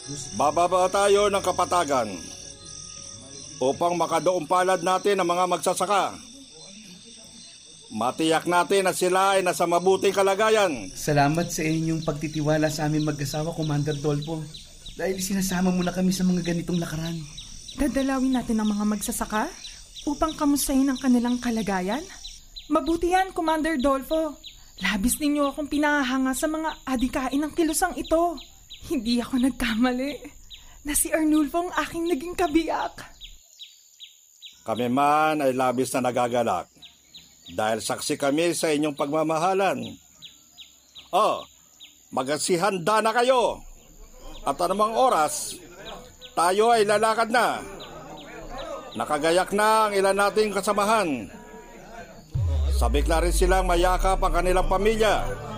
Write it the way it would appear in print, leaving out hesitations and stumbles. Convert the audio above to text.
Bababa tayo ng kapatagan upang makadoong palad natin ang mga magsasaka. Matiyak natin na sila ay nasa mabuting kalagayan. Salamat sa inyong pagtitiwala sa aming mag-asawa, Commander Dolfo. Dahil sinasama mo na kami sa mga ganitong lakaran. Dadalawin natin ang mga magsasaka upang kamustahin ang kanilang kalagayan. Mabuti yan, Commander Dolfo. Labis ninyo akong pinahanga sa mga adikain ng kilusang ito. Hindi ako nagkamali na si Arnulfo ang aking naging kabiyak. Kami man ay labis na nagagalak dahil saksi kami sa inyong pagmamahalan. Magsihanda na kayo. At anumang oras, tayo ay lalakad na. Nakagayak na ang ilan nating kasamahan. Sabik na rin silang mayakap ang kanilang pamilya.